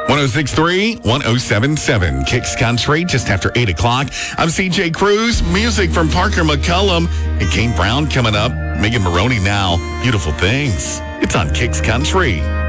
1063, 1077, Kicks Country, just after 8 o'clock. I'm CJ Cruz, music from Parker McCullum and Kane Brown coming up. Megan Maroney now, Beautiful Things. It's on Kicks Country.